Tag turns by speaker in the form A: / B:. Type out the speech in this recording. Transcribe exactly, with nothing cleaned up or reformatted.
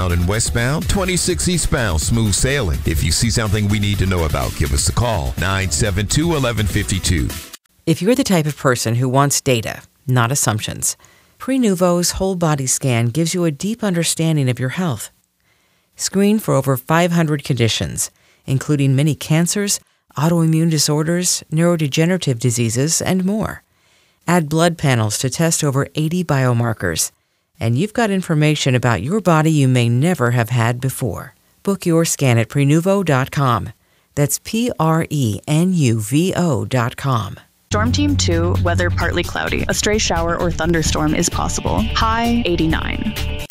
A: southbound and westbound, twenty-six eastbound, smooth sailing. If you see something we need to know about, give us a call, nine seven two, one one five two.
B: If you're the type of person who wants data, not assumptions, Prenuvo's whole body scan gives you a deep understanding of your health. Screen for over five hundred conditions, including many cancers, autoimmune disorders, neurodegenerative diseases, and more. Add blood panels to test over eighty biomarkers, and you've got information about your body you may never have had before. Book your scan at Prenuvo dot com. That's P R E N U V O dot com.
C: Storm Team two, weather partly cloudy. A stray shower or thunderstorm is possible. High eighty-nine.